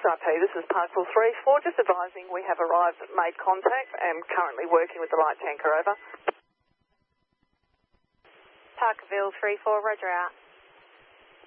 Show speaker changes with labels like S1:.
S1: XRP, this is Parkville 3-4, just advising we have arrived, made contact, and currently working with the light tanker, over.
S2: Parkville 3-4, roger out.